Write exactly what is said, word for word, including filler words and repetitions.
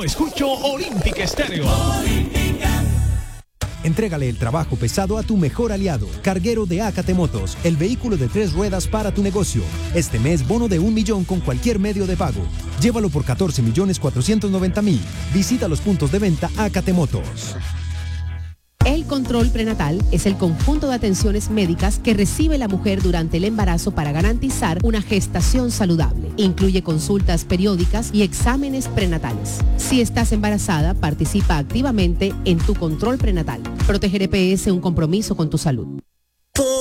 escucho Olímpica Estéreo. Entrégale el trabajo pesado a tu mejor aliado, Carguero de Acate Motos, el vehículo de tres ruedas para tu negocio. Este mes, bono de un millón con cualquier medio de pago. Llévalo por catorce millones cuatrocientos noventa mil. Visita los puntos de venta Acate Motos. El control prenatal es el conjunto de atenciones médicas que recibe la mujer durante el embarazo para garantizar una gestación saludable. Incluye consultas periódicas y exámenes prenatales. Si estás embarazada, participa activamente en tu control prenatal. Proteger E P S, un compromiso con tu salud.